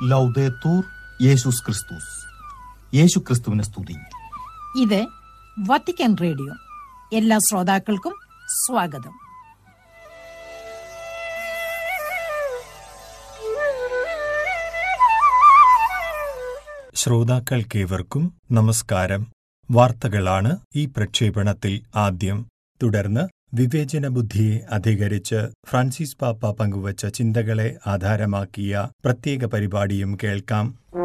ലൗദേത്തൂർ യേശുസ് ക്രിസ്തുസ്. യേശു ക്രിസ്തുവിനെ സ്തുതി. ഇത് വത്തിക്കാൻ റേഡിയോ. എല്ലാ ശ്രോതാക്കൾക്കും സ്വാഗതം. ശ്രോതാക്കൾക്കേവർക്കും നമസ്കാരം. വാർത്തകളാണ് ഈ പ്രക്ഷേപണത്തിൽ ആദ്യം. തുടർന്ന് വിവേചന ബുദ്ധിയെ അധികരിച്ച് ഫ്രാൻസിസ് പാപ്പ പങ്കുവച്ച ചിന്തകളെ ആധാരമാക്കിയ പ്രത്യേക പരിപാടിയും കേൾക്കാം.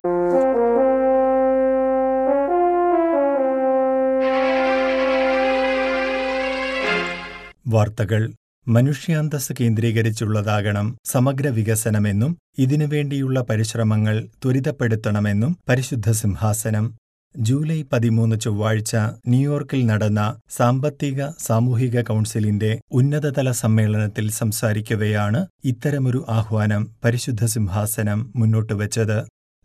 വാർത്തകൾ. മനുഷ്യാന്തസ് കേന്ദ്രീകരിച്ചുള്ളതാകണം സമഗ്ര വികസനമെന്നും ഇതിനുവേണ്ടിയുള്ള പരിശ്രമങ്ങൾ ത്വരിതപ്പെടുത്തണമെന്നും പരിശുദ്ധ സിംഹാസനം. ജൂലൈ 13 ചൊവ്വാഴ്ച ന്യൂയോർക്കിൽ നടന്ന സാമ്പത്തിക സാമൂഹിക കൗൺസിലിന്റെ ഉന്നതതല സമ്മേളനത്തിൽ സംസാരിക്കവെയാണ് ഇത്തരമൊരു ആഹ്വാനം പരിശുദ്ധ സിംഹാസനം മുന്നോട്ടുവച്ചത്.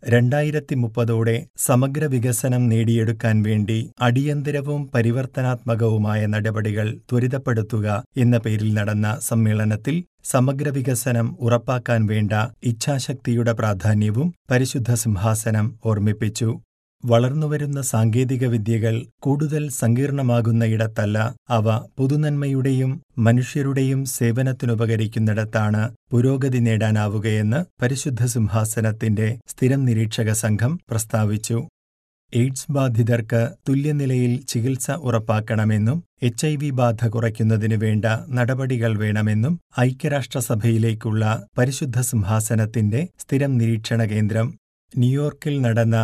2030 സമഗ്ര വികസനം നേടിയെടുക്കാൻ വേണ്ടി അടിയന്തരവും പരിവർത്തനാത്മകവുമായ നടപടികൾ ത്വരിതപ്പെടുത്തുക എന്ന പേരിൽ നടന്ന സമ്മേളനത്തിൽ സമഗ്ര വികസനം ഉറപ്പാക്കാൻ വേണ്ട ഇച്ഛാശക്തിയുടെ പ്രാധാന്യവും പരിശുദ്ധ സിംഹാസനം ഓർമ്മിപ്പിച്ചു. വളർന്നുവരുന്ന സാങ്കേതിക വിദ്യകൾ കൂടുതൽ സങ്കീർണമാകുന്ന ഇടത്തല്ല, അവ പൊതുനന്മയുടെയും മനുഷ്യരുടെയും സേവനത്തിനുപകരിക്കുന്നിടത്താണ് പുരോഗതി നേടാനാവുകയെന്ന് പരിശുദ്ധ സിംഹാസനത്തിന്റെ സ്ഥിരം നിരീക്ഷക സംഘം പ്രസ്താവിച്ചു. എയ്ഡ്സ് ബാധിതർക്ക് തുല്യനിലയിൽ ചികിത്സ ഉറപ്പാക്കണമെന്നും HIV ബാധ കുറയ്ക്കുന്നതിനു വേണ്ട നടപടികൾ വേണമെന്നും ഐക്യരാഷ്ട്രസഭയിലേക്കുള്ള പരിശുദ്ധ സിംഹാസനത്തിന്റെ സ്ഥിരം നിരീക്ഷണ കേന്ദ്രം ന്യൂയോർക്കിൽ നടന്ന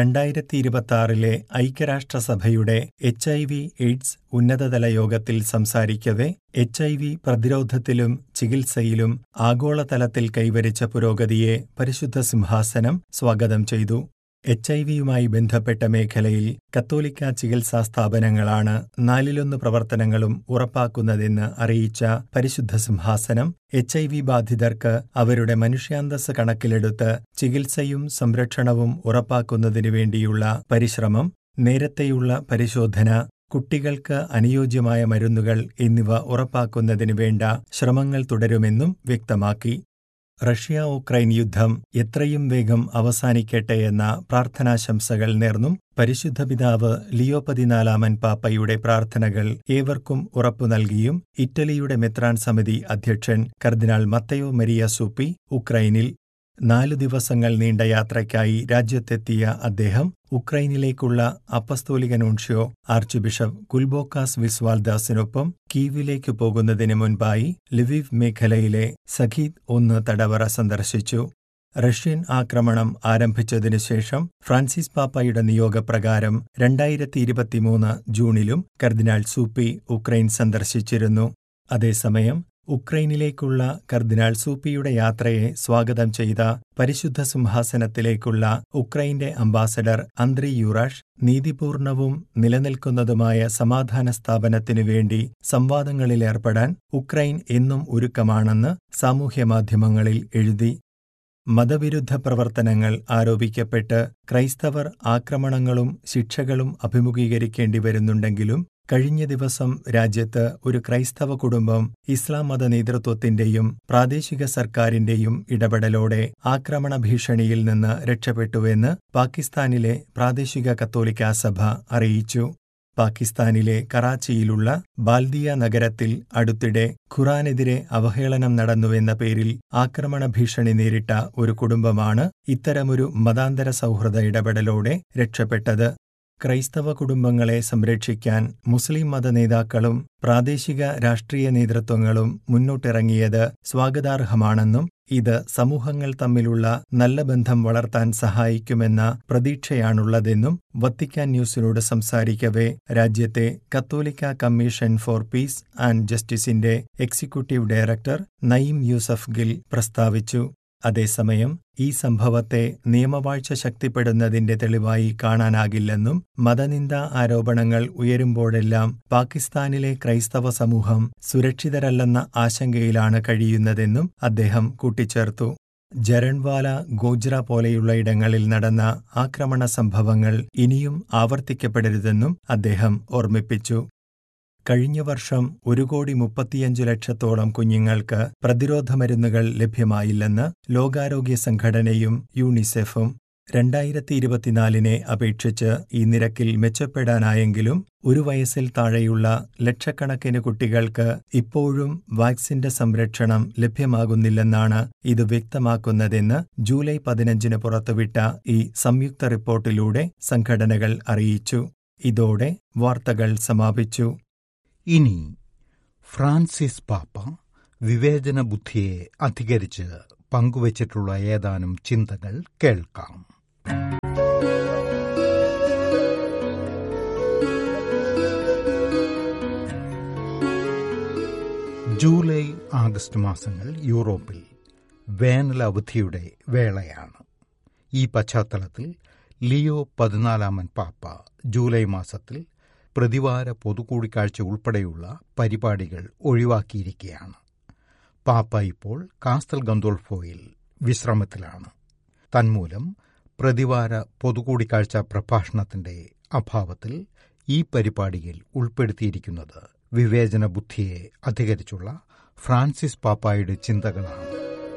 2026 ഐക്യരാഷ്ട്രസഭയുടെ HIV/AIDS ഉന്നതതല യോഗത്തിൽ സംസാരിക്കവെ HIV പ്രതിരോധത്തിലും ചികിത്സയിലും ആഗോളതലത്തിൽ കൈവരിച്ച പുരോഗതിയെ പരിശുദ്ധ സിംഹാസനം സ്വാഗതം ചെയ്തു. HIV-യുമായി ബന്ധപ്പെട്ട മേഖലയിൽ കത്തോലിക്ക ചികിത്സാ സ്ഥാപനങ്ങളാണ് 1/4 പ്രവർത്തനങ്ങളും ഉറപ്പാക്കുന്നതെന്ന് അറിയിച്ച പരിശുദ്ധ സിംഹാസനം HIV ബാധിതർക്ക് അവരുടെ മനുഷ്യാന്തസ് കണക്കിലെടുത്ത് ചികിത്സയും സംരക്ഷണവും ഉറപ്പാക്കുന്നതിനു വേണ്ടിയുള്ള പരിശ്രമം, നേരത്തെയുള്ള പരിശോധന, കുട്ടികൾക്ക് അനുയോജ്യമായ മരുന്നുകൾ എന്നിവ ഉറപ്പാക്കുന്നതിനു വേണ്ട ശ്രമങ്ങൾ തുടരുമെന്നും വ്യക്തമാക്കി. റഷ്യ-ഉക്രൈൻ യുദ്ധം എത്രയും വേഗം അവസാനിക്കട്ടെ എന്ന പ്രാർത്ഥനാശംസകൾ നേർന്നും പരിശുദ്ധ പിതാവ് ലിയോ 14 പാപ്പയുടെ പ്രാർത്ഥനകൾ ഏവർക്കും ഉറപ്പു നൽകിയും ഇറ്റലിയുടെ മെത്രാൻ സമിതി അധ്യക്ഷൻ കർദിനാൾ മത്തയോ മരിയ സൂപ്പി ഉക്രൈനിൽ 4 ദിവസങ്ങൾ നീണ്ട യാത്രയ്ക്കായി രാജ്യത്തെത്തിയ അദ്ദേഹം ഉക്രൈനിലേക്കുള്ള അപ്പസ്തോലിക നൂൻഷ്യോ ആർച്ച് ബിഷപ്പ് കുൽബോക്കാസ് വിസ്വാൽദാസിനൊപ്പം കീവിലേക്ക് പോകുന്നതിന് മുൻപായി ലിവിവ് മേഖലയിലെ സഖീദ് 1 തടവറ സന്ദർശിച്ചു. റഷ്യൻ ആക്രമണം ആരംഭിച്ചതിനുശേഷം ഫ്രാൻസിസ് പാപ്പയുടെ നിയോഗപ്രകാരം 2023 ജൂണിലും കർദിനാൾ സൂപ്പി ഉക്രൈൻ സന്ദർശിച്ചിരുന്നു. അതേസമയം ഉക്രൈനിലേക്കുള്ള കർദിനാൾ സൂപ്പിയുടെ യാത്രയെ സ്വാഗതം ചെയ്ത പരിശുദ്ധ സിംഹാസനത്തിലേക്കുള്ള ഉക്രൈന്റെ അംബാസഡർ അന്ത്രി യൂറാഷ് നീതിപൂർണവും നിലനിൽക്കുന്നതുമായ സമാധാന സ്ഥാപനത്തിനു വേണ്ടി സംവാദങ്ങളിലേർപ്പെടാൻ ഉക്രൈൻ എന്നും ഒരുക്കമാണെന്ന് സാമൂഹ്യമാധ്യമങ്ങളിൽ എഴുതി. മതവിരുദ്ധ പ്രവർത്തനങ്ങൾ ആരോപിക്കപ്പെട്ട് ക്രൈസ്തവർ ആക്രമണങ്ങളും ശിക്ഷകളും അഭിമുഖീകരിക്കേണ്ടി വരുന്നുണ്ടെങ്കിലും കഴിഞ്ഞ ദിവസം രാജ്യത്ത് ഒരു ക്രൈസ്തവ കുടുംബം ഇസ്ലാം മത നേതൃത്വത്തിന്റെയും പ്രാദേശിക സർക്കാരിന്റെയും ഇടപെടലോടെ ആക്രമണ ഭീഷണിയിൽ നിന്ന് രക്ഷപ്പെട്ടുവെന്ന് പാകിസ്ഥാനിലെ പ്രാദേശിക കത്തോലിക്കാ സഭ അറിയിച്ചു. പാകിസ്ഥാനിലെ കറാച്ചിയിലുള്ള ബാൽദിയ നഗരത്തിൽ അടുത്തിടെ ഖുറാനെതിരെ അവഹേളനം നടന്നുവെന്ന പേരിൽ ആക്രമണ ഭീഷണി നേരിട്ട ഒരു കുടുംബമാണ് ഇത്തരമൊരു മതാന്തര സൗഹൃദ ഇടപെടലോടെ രക്ഷപ്പെട്ടത്. ക്രൈസ്തവ കുടുംബങ്ങളെ സംരക്ഷിക്കാൻ മുസ്ലിം മത നേതാക്കളും പ്രാദേശിക രാഷ്ട്രീയ നേതൃത്വങ്ങളും മുന്നോട്ടിറങ്ങിയത് സ്വാഗതാർഹമാണെന്നും ഇത് സമൂഹങ്ങൾ തമ്മിലുള്ള നല്ല ബന്ധം വളർത്താൻ സഹായിക്കുമെന്ന പ്രതീക്ഷയാണുള്ളതെന്നും വത്തിക്കാൻ ന്യൂസിനോട് സംസാരിക്കവെ രാജ്യത്തെ കത്തോലിക്ക commission for piece and ജസ്റ്റിസിന്റെ executive director Naeem Yusuf Gill പ്രസ്താവിച്ചു. അതേസമയം ഈ സംഭവത്തെ നിയമവാഴ്ച ശക്തിപ്പെടുന്നതിന്റെ തെളിവായി കാണാനാകില്ലെന്നും മതനിന്ദാ ആരോപണങ്ങൾ ഉയരുമ്പോഴെല്ലാം പാകിസ്ഥാനിലെ ക്രൈസ്തവ സമൂഹം സുരക്ഷിതരല്ലെന്ന ആശങ്കയിലാണ് കഴിയുന്നതെന്നും അദ്ദേഹം കൂട്ടിച്ചേർത്തു. ജരൺവാല, ഗോജ്ര പോലെയുള്ള ഇടങ്ങളിൽ നടന്ന ആക്രമണ സംഭവങ്ങൾ ഇനിയും ആവർത്തിക്കപ്പെടരുതെന്നും അദ്ദേഹം ഓർമ്മിപ്പിച്ചു. കഴിഞ്ഞ വർഷം 1,35,00,000 കുഞ്ഞുങ്ങൾക്ക് പ്രതിരോധ മരുന്നുകൾ ലഭ്യമായില്ലെന്ന് ലോകാരോഗ്യ സംഘടനയും യൂണിസെഫും 2024 അപേക്ഷിച്ച് ഈ നിരക്കിൽ മെച്ചപ്പെടാനായെങ്കിലും 1 വയസ്സിൽ താഴെയുള്ള ലക്ഷക്കണക്കിന് കുട്ടികൾക്ക് ഇപ്പോഴും വാക്സിന്റെ സംരക്ഷണം ലഭ്യമാകുന്നില്ലെന്നാണ് ഇത് വ്യക്തമാക്കുന്നതെന്ന് ജൂലൈ 15 പുറത്തുവിട്ട ഈ സംയുക്ത റിപ്പോർട്ടിലൂടെ സംഘടനകൾ അറിയിച്ചു. ഇതോടെ വാർത്തകൾ സമാപിച്ചു. ഇനി ഫ്രാൻസിസ് പാപ്പ വിവേചന ബുദ്ധിയെ അധികരിച്ച് പങ്കുവച്ചിട്ടുള്ള ഏതാനും ചിന്തകൾ കേൾക്കാം. ജൂലൈ, ആഗസ്റ്റ് മാസങ്ങൾ യൂറോപ്പിൽ വേനൽ അവധിയുടെ വേളയാണ്. ഈ പശ്ചാത്തലത്തിൽ ലിയോ 14 പാപ്പ ജൂലൈ മാസത്തിൽ പ്രതിവാര പൊതുകൂടിക്കാഴ്ച ഉൾപ്പെടെയുള്ള പരിപാടികൾ ഒഴിവാക്കിയിരിക്കുകയാണ്. പാപ്പ ഇപ്പോൾ കാസ്റ്റൽ ഗന്തോൾഫോയിൽ വിശ്രമത്തിലാണ്. തന്മൂലം പ്രതിവാര പൊതുകൂടിക്കാഴ്ച പ്രഭാഷണത്തിന്റെ അഭാവത്തിൽ ഈ പരിപാടിയിൽ ഉൾപ്പെടുത്തിയിരിക്കുന്നത് വിവേചന ബുദ്ധിയെ അധികരിച്ചുള്ള ഫ്രാൻസിസ് പാപ്പായുടെ ചിന്തകളാണ്.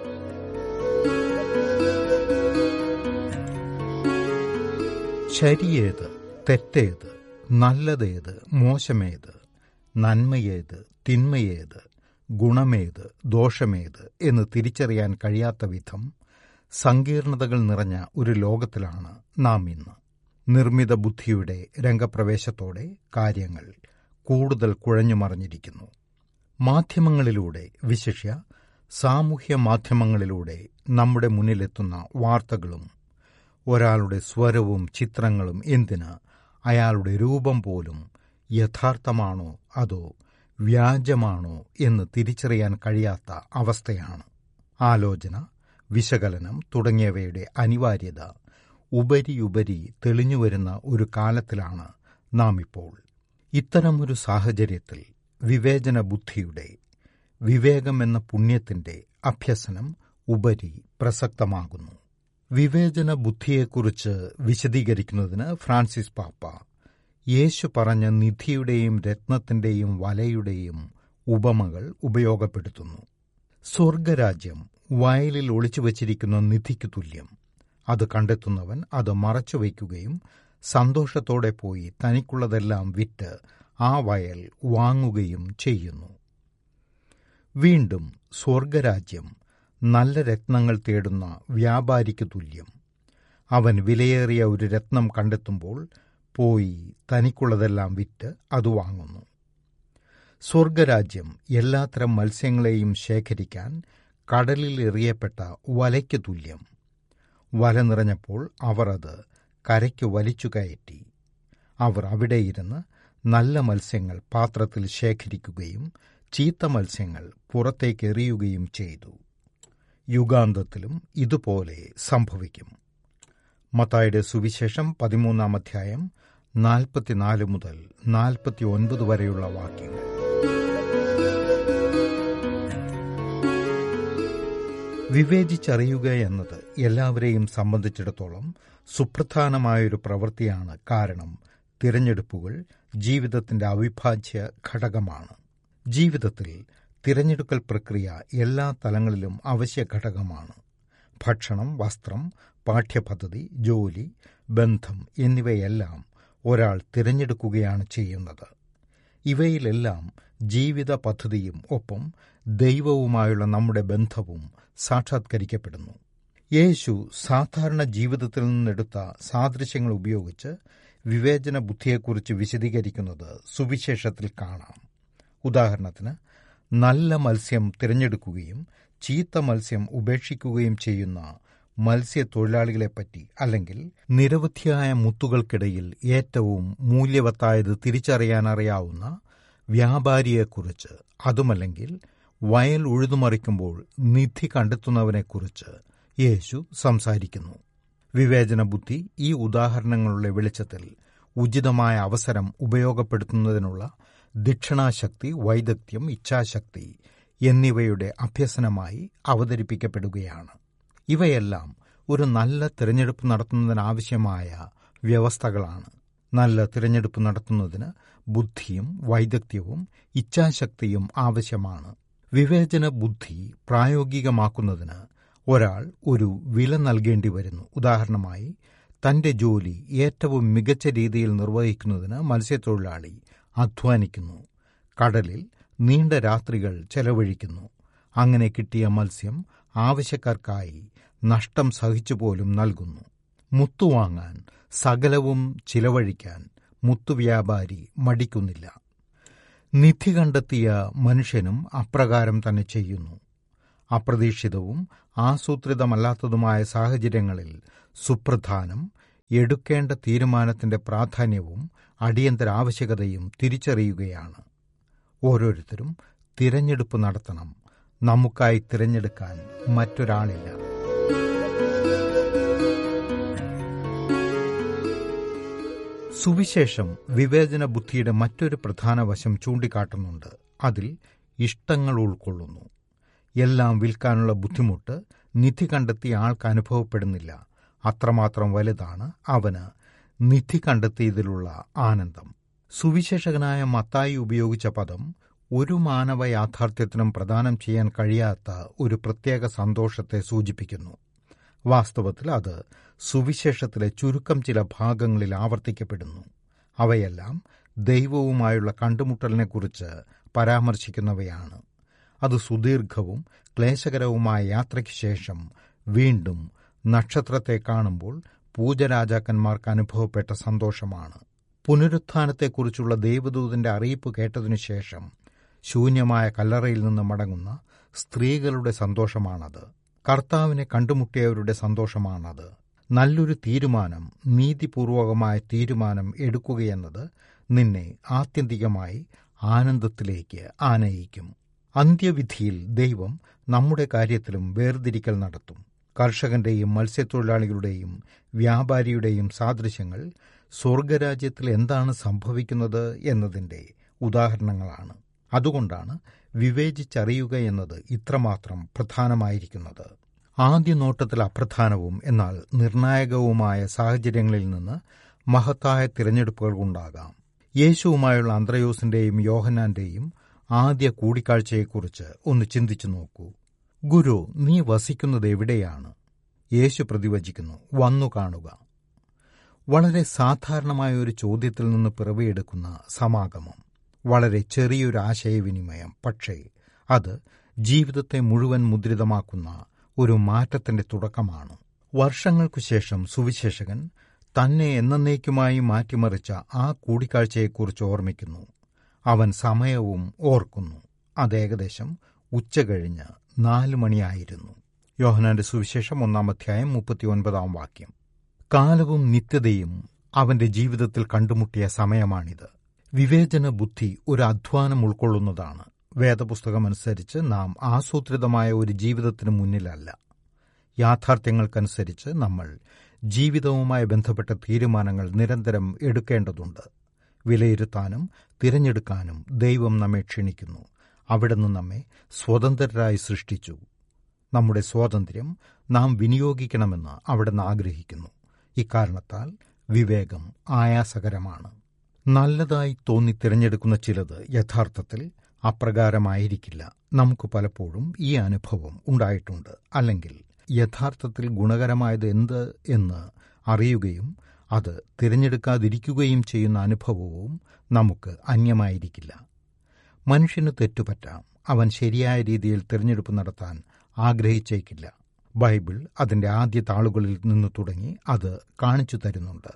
ശരിയേത്, തെറ്റേത്, നല്ലതേത്, മോശമേത്, നന്മയേത്, തിന്മയേത്, ഗുണമേത്, ദോഷമേത് എന്ന് തിരിച്ചറിയാൻ കഴിയാത്ത വിധം സങ്കീർണതകൾ നിറഞ്ഞ ഒരു ലോകത്തിലാണ് നാം ഇന്ന്. നിർമ്മിത ബുദ്ധിയുടെ രംഗപ്രവേശത്തോടെ കാര്യങ്ങൾ കൂടുതൽ കുഴഞ്ഞുമറിഞ്ഞിരിക്കുന്നു. മാധ്യമങ്ങളിലൂടെ, വിശിഷ്യ സാമൂഹ്യ മാധ്യമങ്ങളിലൂടെ നമ്മുടെ മുന്നിലെത്തുന്ന വാർത്തകളും ഒരാളുടെ സ്വരവും ചിത്രങ്ങളും എന്തിന് അയാളുടെ രൂപം പോലും യഥാർത്ഥമാണോ അതോ വ്യാജമാണോ എന്ന് തിരിച്ചറിയാൻ കഴിയാത്ത അവസ്ഥയാണ്. ആലോചന, വിശകലനം തുടങ്ങിയവയുടെ അനിവാര്യത ഉപരിയുപരി തെളിഞ്ഞുവരുന്ന ഒരു കാലത്തിലാണ് നാം ഇപ്പോൾ. ഇത്തരമൊരു സാഹചര്യത്തിൽ വിവേചന ബുദ്ധിയുടെ, വിവേകമെന്ന പുണ്യത്തിന്റെ അഭ്യസനം ഉപരി പ്രസക്തമാകുന്നു. വിവേചന ബുദ്ധിയെക്കുറിച്ച് വിശദീകരിക്കുന്നതിന് ഫ്രാൻസിസ് പാപ്പ യേശു പറഞ്ഞ നിധിയുടെയും രത്നത്തിന്റെയും വലയുടെയും ഉപമകൾ ഉപയോഗപ്പെടുത്തുന്നു. സ്വർഗരാജ്യം വയലിൽ ഒളിച്ചുവച്ചിരിക്കുന്ന നിധിക്കു തുല്യം. അത് കണ്ടെത്തുന്നവൻ അത് മറച്ചുവയ്ക്കുകയും സന്തോഷത്തോടെ പോയി തനിക്കുള്ളതെല്ലാം വിറ്റ് ആ വയൽ വാങ്ങുകയും ചെയ്യുന്നു. വീണ്ടും സ്വർഗരാജ്യം നല്ല രത്നങ്ങൾ തേടുന്ന വ്യാപാരിക്ക് തുല്യം. അവൻ വിലയേറിയ ഒരു രത്നം കണ്ടെത്തുമ്പോൾ പോയി തനിക്കുള്ളതെല്ലാം വിറ്റ് അത് വാങ്ങുന്നു. സ്വർഗരാജ്യം എല്ലാത്തരം മത്സ്യങ്ങളെയും ശേഖരിക്കാൻ കടലിൽ എറിയപ്പെട്ട വലയ്ക്ക് തുല്യം. വല നിറഞ്ഞപ്പോൾ അവർ അത് കരയ്ക്ക് വലിച്ചു കയറ്റി. അവർ അവിടെയിരുന്ന് നല്ല മത്സ്യങ്ങൾ പാത്രത്തിൽ ശേഖരിക്കുകയും ചീത്ത മത്സ്യങ്ങൾ പുറത്തേക്ക് എറിയുകയും ചെയ്തു. യുഗാന്തത്തിലും ഇതുപോലെ സംഭവിക്കും. മത്തായിയുടെ സുവിശേഷം 13-ാം അധ്യായം 44 മുതൽ 49 വരെയുള്ള വാക്യങ്ങൾ. വിവേചിച്ചറിയുക എന്നത് എല്ലാവരെയും സംബന്ധിച്ചിടത്തോളം സുപ്രധാനമായൊരു പ്രവൃത്തിയാണ്. കാരണം തിരഞ്ഞെടുപ്പുകൾ ജീവിതത്തിന്റെ അവിഭാജ്യ ഘടകമാണ്. ജീവിതത്തിൽ തിരഞ്ഞെടുക്കൽ പ്രക്രിയ എല്ലാ തലങ്ങളിലും അവശ്യ ഘടകമാണ്. ഭക്ഷണം, വസ്ത്രം, പാഠ്യപദ്ധതി, ജോലി, ബന്ധം എന്നിവയെല്ലാം ഒരാൾ തിരഞ്ഞെടുക്കുകയാണ് ചെയ്യുന്നത്. ഇവയിലെല്ലാം ജീവിത പദ്ധതിയും ഒപ്പം ദൈവവുമായുള്ള നമ്മുടെ ബന്ധവും സാക്ഷാത്കരിക്കപ്പെടുന്നു. യേശു സാധാരണ ജീവിതത്തിൽ നിന്നെടുത്ത സാദൃശ്യങ്ങൾ ഉപയോഗിച്ച് വിവേചന ബുദ്ധിയെക്കുറിച്ച് വിശദീകരിക്കുന്നത് സുവിശേഷത്തിൽ കാണാം. ഉദാഹരണത്തിന്, നല്ല മത്സ്യം തിരഞ്ഞെടുക്കുകയും ചീത്ത മത്സ്യം ഉപേക്ഷിക്കുകയും ചെയ്യുന്ന മത്സ്യത്തൊഴിലാളികളെപ്പറ്റി, അല്ലെങ്കിൽ നിരവധിയായ മുത്തുകൾക്കിടയിൽ ഏറ്റവും മൂല്യവത്തായത് തിരിച്ചറിയാനറിയാവുന്ന വ്യാപാരിയെക്കുറിച്ച്, അതുമല്ലെങ്കിൽ വയൽ ഉഴുതുമറിക്കുമ്പോൾ നിധി കണ്ടെത്തുന്നവനെക്കുറിച്ച് യേശു സംസാരിക്കുന്നു. വിവേചന ബുദ്ധി ഈ ഉദാഹരണങ്ങളുടെ വെളിച്ചത്തിൽ ഉചിതമായ അവസരം ഉപയോഗപ്പെടുത്തുന്നതിനുള്ള ദിക്ഷണാശക്തി, വൈദഗ്ധ്യം, ഇച്ഛാശക്തി എന്നിവയുടെ അഭ്യസനമായി അവതരിപ്പിക്കപ്പെടുകയാണ്. ഇവയെല്ലാം ഒരു നല്ല തിരഞ്ഞെടുപ്പ് നടത്തുന്നതിനാവശ്യമായ വ്യവസ്ഥകളാണ്. നല്ല തിരഞ്ഞെടുപ്പ് നടത്തുന്നതിന് ബുദ്ധിയും വൈദഗ്ധ്യവും ഇച്ഛാശക്തിയും ആവശ്യമാണ്. വിവേചന ബുദ്ധി പ്രായോഗികമാക്കുന്നതിന് ഒരാൾ ഒരു വില നൽകേണ്ടി വരുന്നു. ഉദാഹരണമായി, തന്റെ ജോലി ഏറ്റവും മികച്ച രീതിയിൽ നിർവഹിക്കുന്നതിന് മത്സ്യത്തൊഴിലാളി അധ്വാനിക്കുന്നു, കടലിൽ നീണ്ട രാത്രികൾ ചെലവഴിക്കുന്നു. അങ്ങനെ കിട്ടിയ മത്സ്യം ആവശ്യക്കാർക്കായി നഷ്ടം സഹിച്ചുപോലും നൽകുന്നു. മുത്തുവാങ്ങാൻ സകലവും ചിലവഴിക്കാൻ മുത്തുവ്യാപാരി മടിക്കുന്നില്ല. നിധി കണ്ടെത്തിയ മനുഷ്യനും അപ്രകാരം തന്നെ ചെയ്യുന്നു. അപ്രതീക്ഷിതവും ആസൂത്രിതമല്ലാത്തതുമായ സാഹചര്യങ്ങളിൽ സുപ്രധാനം എടുക്കേണ്ട തീരുമാനത്തിന്റെ പ്രാധാന്യവും അടിയന്തര ആവശ്യകതയും തിരിച്ചറിയുകയാണ്. ഓരോരുത്തരും തിരഞ്ഞെടുപ്പ് നടത്തണം. നമുക്കായി തിരഞ്ഞെടുക്കാൻ മറ്റൊരാളില്ല. സുവിശേഷം വിവേചന ബുദ്ധിയുടെ മറ്റൊരു പ്രധാന വശം ചൂണ്ടിക്കാട്ടുന്നുണ്ട്. അതിൽ ഇഷ്ടങ്ങൾ ഉൾക്കൊള്ളുന്നു. എല്ലാം വിൽക്കാനുള്ള ബുദ്ധിമുട്ട് നിധി കണ്ടെത്തിയ ആൾക്ക് അനുഭവപ്പെടുന്നില്ല. അത്രമാത്രം വലുതാണ് അവന് നിധി കണ്ടെത്തിയതിലുള്ള ആനന്ദം. സുവിശേഷകനായ മത്തായി ഉപയോഗിച്ച പദം ഒരു മാനവ യാഥാർത്ഥ്യത്തിനും പ്രദാനം ചെയ്യാൻ കഴിയാത്ത ഒരു പ്രത്യേക സന്തോഷത്തെ സൂചിപ്പിക്കുന്നു. വാസ്തവത്തിൽ അത് സുവിശേഷത്തിലെ ചുരുക്കം ചില ഭാഗങ്ങളിൽ ആവർത്തിക്കപ്പെടുന്നു. അവയെല്ലാം ദൈവവുമായുള്ള കണ്ടുമുട്ടലിനെക്കുറിച്ച് പരാമർശിക്കുന്നവയാണ്. അത് സുദീർഘവും ക്ലേശകരവുമായ യാത്രയ്ക്ക് ശേഷം വീണ്ടും നക്ഷത്രത്തെ കാണുമ്പോൾ പൂജരാജാക്കന്മാർക്ക് അനുഭവപ്പെട്ട സന്തോഷമാണ്. പുനരുത്ഥാനത്തെക്കുറിച്ചുള്ള ദൈവദൂതന്റെ അറിയിപ്പ് കേട്ടതിനു ശേഷം ശൂന്യമായ കല്ലറയിൽ നിന്ന് മടങ്ങുന്ന സ്ത്രീകളുടെ സന്തോഷമാണത്. കർത്താവിനെ കണ്ടുമുട്ടിയവരുടെ സന്തോഷമാണത്. നല്ലൊരു തീരുമാനം, നീതിപൂർവകമായ തീരുമാനം എടുക്കുകയെന്നത് നിന്നെ ആത്യന്തികമായി ആനന്ദത്തിലേക്ക് ആനയിക്കും. അന്ത്യവിധിയിൽ ദൈവം നമ്മുടെ കാര്യത്തിലും വേർതിരിക്കൽ നടത്തും. കർഷകന്റെയും മത്സ്യത്തൊഴിലാളികളുടെയും വ്യാപാരിയുടെയും സാദൃശ്യങ്ങൾ സ്വർഗരാജ്യത്തിൽ എന്താണ് സംഭവിക്കുന്നത് എന്നതിന്റെ ഉദാഹരണങ്ങളാണ്. അതുകൊണ്ടാണ് വിവേചിച്ചറിയുക എന്നത് ഇത്രമാത്രം പ്രധാനമായിരിക്കുന്നത്. ആദ്യ നോട്ടത്തിൽ അപ്രധാനവും എന്നാൽ നിർണായകവുമായ സാഹചര്യങ്ങളിൽ നിന്ന് മഹത്തായ തിരഞ്ഞെടുപ്പുകൾ ഉണ്ടാകാം. യേശുവുമായുള്ള അന്ത്രയോസിന്റെയും യോഹന്നാന്റെയും ആദ്യ കൂടിക്കാഴ്ചയെക്കുറിച്ച് ഒന്ന് ചിന്തിച്ചു നോക്കൂ. ഗുരു, നീ വസിക്കുന്നത് എവിടെയാണ്? യേശു പ്രതിവചിക്കുന്നു, വന്നു കാണുക. വളരെ സാധാരണമായ ഒരു ചോദ്യത്തിൽ നിന്ന് പിറവിയെടുക്കുന്ന സമാഗമം. വളരെ ചെറിയൊരു ആശയവിനിമയം, പക്ഷേ അത് ജീവിതത്തെ മുഴുവൻ മുദ്രിതമാക്കുന്ന ഒരു മാറ്റത്തിന്റെ തുടക്കമാണ്. വർഷങ്ങൾക്കു ശേഷം സുവിശേഷകൻ തന്നെ എന്നേക്കുമായി മാറ്റിമറിച്ച ആ കൂടിക്കാഴ്ചയെക്കുറിച്ച് ഓർമ്മിക്കുന്നു. അവൻ സമയവും ഓർക്കുന്നു. അത് ഏകദേശം ഉച്ചകഴിഞ്ഞ് 4 മണിയായിരുന്നു. യോഹന്നാന്റെ സുവിശേഷം 1-ാം 39-ാം വാക്യം. കാലവും നിത്യതയും അവന്റെ ജീവിതത്തിൽ കണ്ടുമുട്ടിയ സമയമാണിത്. വിവേചന ബുദ്ധി ഒരു അധ്വാനം ഉൾക്കൊള്ളുന്നതാണ്. വേദപുസ്തകമനുസരിച്ച് നാം ആസൂത്രിതമായ ഒരു ജീവിതത്തിന് മുന്നിലല്ല. യാഥാർത്ഥ്യങ്ങൾക്കനുസരിച്ച് നമ്മൾ ജീവിതവുമായി ബന്ധപ്പെട്ട തീരുമാനങ്ങൾ നിരന്തരം എടുക്കേണ്ടതുണ്ട്. വിലയിരുത്താനും തിരഞ്ഞെടുക്കാനും ദൈവം നമ്മെ ക്ഷണിക്കുന്നു. അവിടുന്ന് നമ്മെ സ്വതന്ത്രരായി സൃഷ്ടിച്ചു. നമ്മുടെ സ്വാതന്ത്ര്യം നാം വിനിയോഗിക്കണമെന്ന് അവിടുന്ന് ആഗ്രഹിക്കുന്നു. ഇക്കാരണത്താൽ വിവേകം ആയാസകരമാണ്. നല്ലതായി തോന്നി തിരഞ്ഞെടുക്കുന്ന ചിലത് യഥാർത്ഥത്തിൽ അപ്രകാരമായിരിക്കില്ല. നമുക്ക് പലപ്പോഴും ഈ അനുഭവം ഉണ്ടായിട്ടുണ്ട്. അല്ലെങ്കിൽ യഥാർത്ഥത്തിൽ ഗുണകരമായത് എന്ത് എന്ന് അറിയുകയും അത് തിരഞ്ഞെടുക്കാതിരിക്കുകയും ചെയ്യുന്ന അനുഭവവും നമുക്ക് അന്യമായിരിക്കില്ല. മനുഷ്യന് തെറ്റുപറ്റാം. അവൻ ശരിയായ രീതിയിൽ തിരഞ്ഞെടുപ്പ് നടത്താൻ ആഗ്രഹിച്ചേക്കില്ല. ബൈബിൾ അതിന്റെ ആദ്യ താളുകളിൽ നിന്ന് തുടങ്ങി അത് കാണിച്ചു തരുന്നുണ്ട്.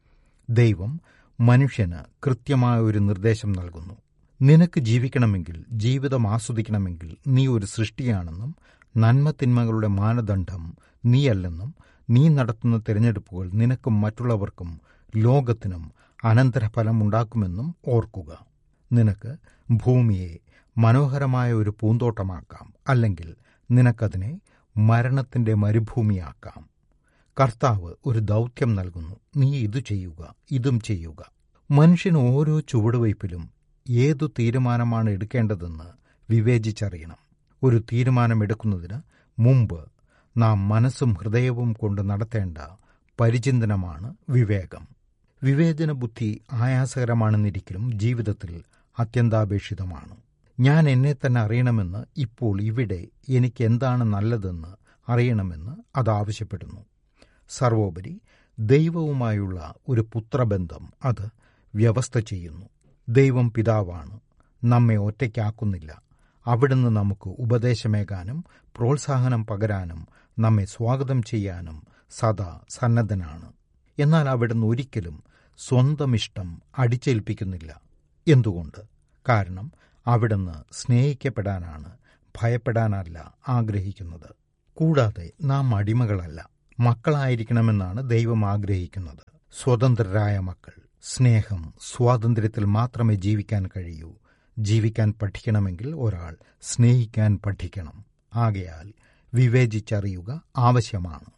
ദൈവം മനുഷ്യന് കൃത്യമായ ഒരു നിർദ്ദേശം നൽകുന്നു. നിനക്ക് ജീവിക്കണമെങ്കിൽ, ജീവിതം ആസ്വദിക്കണമെങ്കിൽ നീ ഒരു സൃഷ്ടിയാണെന്നും നന്മതിന്മകളുടെ മാനദണ്ഡം നീയല്ലെന്നും നീ നടത്തുന്ന തിരഞ്ഞെടുപ്പുകൾ നിനക്കും മറ്റുള്ളവർക്കും ലോകത്തിനും അനന്തരഫലമുണ്ടാക്കുമെന്നും ഓർക്കുക. നിനക്ക് ഭൂമിയെ മനോഹരമായ ഒരു പൂന്തോട്ടമാക്കാം, അല്ലെങ്കിൽ നിനക്കതിനെ മരണത്തിന്റെ മരുഭൂമിയാക്കാം. കർത്താവ് ഒരു ദൗത്യം നൽകുന്നു. നീ ഇതു ചെയ്യുക, ഇതും ചെയ്യുക. മനുഷ്യന് ഓരോ ചുവടുവയ്പിലും ഏതു തീരുമാനമാണ് എടുക്കേണ്ടതെന്ന് വിവേചിച്ചറിയണം. ഒരു തീരുമാനമെടുക്കുന്നതിന് മുമ്പ് നാം മനസ്സും ഹൃദയവും കൊണ്ട് നടത്തേണ്ട പരിചിന്തനമാണ് വിവേകം. വിവേചന ബുദ്ധി ആയാസകരമാണെന്നിരിക്കലും ജീവിതത്തിൽ അത്യന്താപേക്ഷിതമാണ്. ഞാൻ എന്നെ തന്നെ അറിയണമെന്ന് ഇപ്പോൾ ഇവിടെ എനിക്ക് എന്താണ് നല്ലതെന്ന് അറിയണമെന്ന് അത് ആവശ്യപ്പെടുന്നു. സർവോപരി ദൈവവുമായുള്ള ഒരു പുത്രബന്ധം അത് വ്യവസ്ഥ ചെയ്യുന്നു. ദൈവം പിതാവാണ്, നമ്മെ ഒറ്റയ്ക്കാക്കുന്നില്ല. അവിടുന്ന് നമുക്ക് ഉപദേശമേകാനും പ്രോത്സാഹനം പകരാനും നമ്മെ സ്വാഗതം ചെയ്യാനും സദാ സന്നദ്ധനാണ്. എന്നാൽ അവിടുന്ന് ഒരിക്കലും സ്വന്തം ഇഷ്ടം അടിച്ചേൽപ്പിക്കുന്നില്ല. എന്തുകൊണ്ട്? കാരണം അവിടുന്ന് സ്നേഹിക്കപ്പെടാനാണ്, ഭയപ്പെടാനല്ല ആഗ്രഹിക്കുന്നത്. കൂടാതെ നാം അടിമകളല്ല, മക്കളായിരിക്കണമെന്നാണ് ദൈവം ആഗ്രഹിക്കുന്നത്. സ്വതന്ത്രരായ മക്കൾ. സ്നേഹം, സ്വാതന്ത്ര്യത്തിൽ മാത്രമേ ജീവിക്കാൻ കഴിയൂ. ജീവിക്കാൻ പഠിക്കണമെങ്കിൽ ഒരാൾ സ്നേഹിക്കാൻ പഠിക്കണം. ആകയാൽ വിവേചിച്ചറിയുക ആവശ്യമാണ്.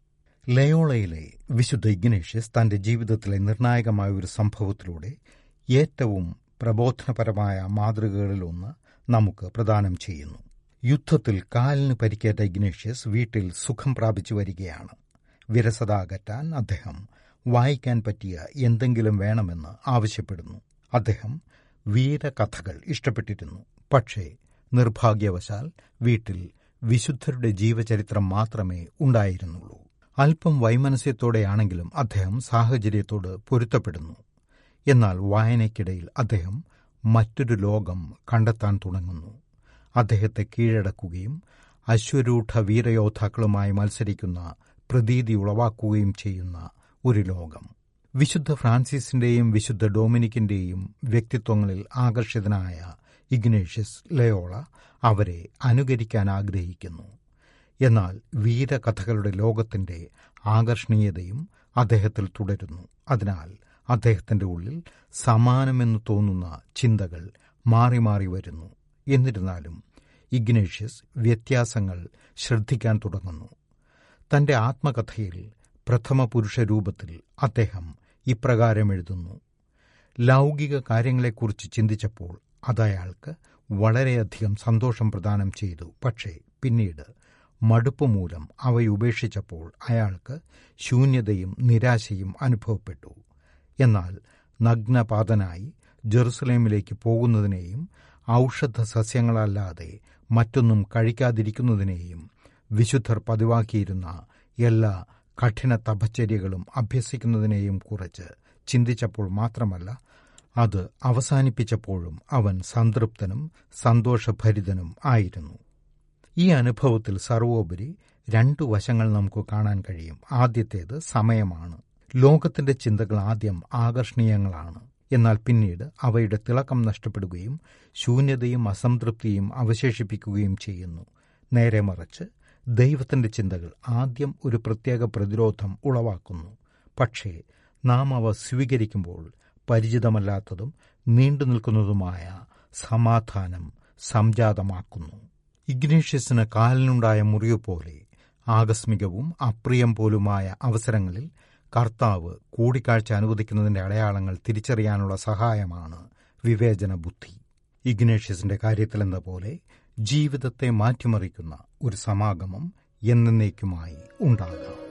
ലയോളയിലെ വിശുദ്ധ ഇഗ്നേഷ്യസ് തന്റെ ജീവിതത്തിലെ നിർണായകമായ ഒരു സംഭവത്തിലൂടെ ഏറ്റവും പ്രബോധനപരമായ മാതൃകകളിലൊന്ന് നമുക്ക് പ്രദാനം ചെയ്യുന്നു. യുദ്ധത്തിൽ കാലിന് പരിക്കേറ്റ ഇഗ്നേഷ്യസ് വീട്ടിൽ സുഖം പ്രാപിച്ചു വരികയാണ്. വിരസത അകറ്റാൻ അദ്ദേഹം വായിക്കാൻ പറ്റിയ എന്തെങ്കിലും വേണമെന്ന് ആവശ്യപ്പെടുന്നു. അദ്ദേഹം വീരകഥകൾ ഇഷ്ടപ്പെട്ടിരുന്നു. പക്ഷേ നിർഭാഗ്യവശാൽ വീട്ടിൽ വിശുദ്ധരുടെ ജീവചരിത്രം മാത്രമേ ഉണ്ടായിരുന്നുള്ളൂ. അല്പം വൈമനസ്യത്തോടെയാണെങ്കിലും അദ്ദേഹം സാഹചര്യത്തോട് പൊരുത്തപ്പെടുന്നു. എന്നാൽ വായനയ്ക്കിടയിൽ അദ്ദേഹം മറ്റൊരു ലോകം കണ്ടെത്താൻ തുടങ്ങുന്നു. അദ്ദേഹത്തെ കീഴടക്കുകയും അശ്വരൂഢ വീരയോദ്ധാക്കളുമായി മത്സരിക്കുന്ന പ്രതീതി ഉളവാക്കുകയും ചെയ്യുന്ന ഒരു ലോകം. വിശുദ്ധ ഫ്രാൻസിസിന്റെയും വിശുദ്ധ ഡൊമിനിക്കിന്റെയും വ്യക്തിത്വങ്ങളിൽ ആകർഷിതനായ ഇഗ്നേഷ്യസ് ലയോള അവരെ അനുകരിക്കാൻ ആഗ്രഹിക്കുന്നു. എന്നാൽ വീരകഥകളുടെ ലോകത്തിന്റെ ആകർഷണീയതയും അദ്ദേഹത്തിൽ തുടരുന്നു. അതിനാൽ അദ്ദേഹത്തിന്റെ ഉള്ളിൽ സമാനമെന്ന് തോന്നുന്ന ചിന്തകൾ മാറി മാറി വരുന്നു. എന്നിരുന്നാലും ഇഗ്നേഷ്യസ് വ്യത്യാസങ്ങൾ ശ്രദ്ധിക്കാൻ തുടങ്ങുന്നു. തന്റെ ആത്മകഥയിൽ പ്രഥമ പുരുഷ രൂപത്തിൽ അദ്ദേഹം ഇപ്രകാരം എഴുതുന്നു: ലൗകിക കാര്യങ്ങളെക്കുറിച്ച് ചിന്തിച്ചപ്പോൾ അതയാൾക്ക് വളരെയധികം സന്തോഷം പ്രദാനം ചെയ്തു. പക്ഷേ പിന്നീട് മടുപ്പ് മൂലം അവയുപേക്ഷിച്ചപ്പോൾ അയാൾക്ക് ശൂന്യതയും നിരാശയും അനുഭവപ്പെട്ടു. എന്നാൽ നഗ്നപാതനായി ജെറുസലേമിലേക്ക് പോകുന്നതിനെയും ഔഷധ സസ്യങ്ങളല്ലാതെ മറ്റൊന്നും കഴിക്കാതിരിക്കുന്നതിനെയും വിശുദ്ധർ പതിവാക്കിയിരുന്ന എല്ലാ കഠിന തപശ്ചര്യകളും അഭ്യസിക്കുന്നതിനെയും കുറിച്ച് ചിന്തിച്ചപ്പോൾ മാത്രമല്ല, അത് അവസാനിപ്പിച്ചപ്പോഴും അവൻ സംതൃപ്തനും സന്തോഷഭരിതനും ആയിരുന്നു. ഈ അനുഭവത്തിൽ സർവോപരി 2 വശങ്ങൾ നമുക്ക് കാണാൻ കഴിയും. ആദ്യത്തേത് സമയമാണ്. ലോകത്തിന്റെ ചിന്തകൾ ആദ്യം ആകർഷണീയങ്ങളാണ്. എന്നാൽ പിന്നീട് അവയുടെ തിളക്കം നഷ്ടപ്പെടുകയും ശൂന്യതയും അസംതൃപ്തിയും അവശേഷിപ്പിക്കുകയും ചെയ്യുന്നു. നേരെ മറിച്ച് ദൈവത്തിന്റെ ചിന്തകൾ ആദ്യം ഒരു പ്രത്യേക പ്രതിരോധം ഉളവാക്കുന്നു. പക്ഷേ നാം അവ സ്വീകരിക്കുമ്പോൾ പരിചിതമല്ലാത്തതും നീണ്ടുനിൽക്കുന്നതുമായ സമാധാനം സംജാതമാക്കുന്നു. ഇഗ്നേഷ്യസിന് കാലിനുണ്ടായ മുറിവ് പോലെ ആകസ്മികവും അപ്രിയം പോലുമായ അവസരങ്ങളിൽ കർത്താവ് കൂടിക്കാഴ്ച അനുവദിക്കുന്നതിന്റെ അടയാളങ്ങൾ തിരിച്ചറിയാനുള്ള സഹായമാണ് വിവേചന ബുദ്ധി. ഇഗ്നേഷ്യസിന്റെ കാര്യത്തിലെന്ന പോലെ ജീവിതത്തെ മാറ്റിമറിക്കുന്ന ഒരു സമാഗമം എന്നേക്കുമായി ഉണ്ടാകാം.